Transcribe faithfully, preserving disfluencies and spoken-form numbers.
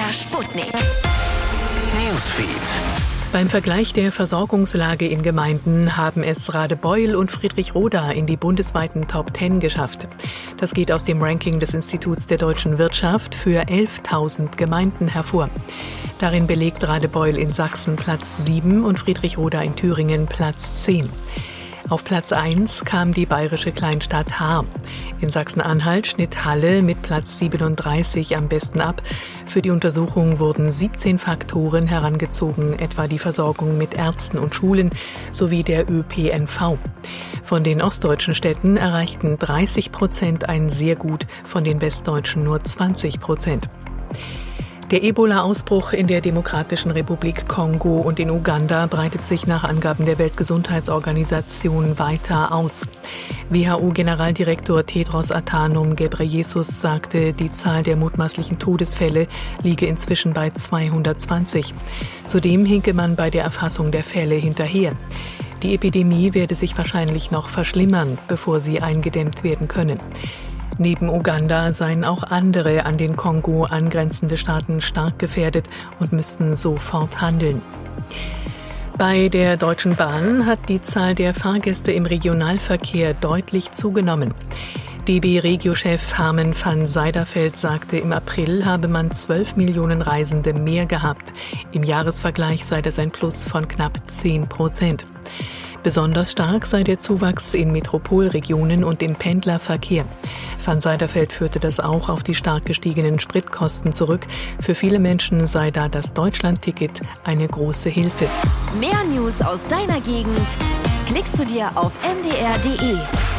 R Sputnik. Newsfeed. Beim Vergleich der Versorgungslage in Gemeinden haben es Radebeul und Friedrichroda in die bundesweiten Top zehn geschafft. Das geht aus dem Ranking des Instituts der deutschen Wirtschaft für elftausend Gemeinden hervor. Darin belegt Radebeul in Sachsen Platz sieben und Friedrichroda in Thüringen Platz zehn. Auf Platz eins kam die bayerische Kleinstadt Haar. In Sachsen-Anhalt schnitt Halle mit Platz siebenunddreißig am besten ab. Für die Untersuchung wurden siebzehn Faktoren herangezogen, etwa die Versorgung mit Ärzten und Schulen sowie der Ö P N V. Von den ostdeutschen Städten erreichten dreißig Prozent ein sehr gut, von den westdeutschen nur zwanzig Prozent. Der Ebola-Ausbruch in der Demokratischen Republik Kongo und in Uganda breitet sich nach Angaben der Weltgesundheitsorganisation weiter aus. W H O-Generaldirektor Tedros Adhanom Ghebreyesus sagte, die Zahl der mutmaßlichen Todesfälle liege inzwischen bei zweihundertzwanzig. Zudem hinke man bei der Erfassung der Fälle hinterher. Die Epidemie werde sich wahrscheinlich noch verschlimmern, bevor sie eingedämmt werden können. Neben Uganda seien auch andere an den Kongo angrenzende Staaten stark gefährdet und müssten sofort handeln. Bei der Deutschen Bahn hat die Zahl der Fahrgäste im Regionalverkehr deutlich zugenommen. D B-Regio-Chef Harmen van Seiderfeld sagte, im April habe man zwölf Millionen Reisende mehr gehabt. Im Jahresvergleich sei das ein Plus von knapp zehn Prozent. Besonders stark sei der Zuwachs in Metropolregionen und im Pendlerverkehr. Van Seiderfeld führte das auch auf die stark gestiegenen Spritkosten zurück. Für viele Menschen sei da das Deutschland-Ticket eine große Hilfe. Mehr News aus deiner Gegend klickst du dir auf m d r punkt d e.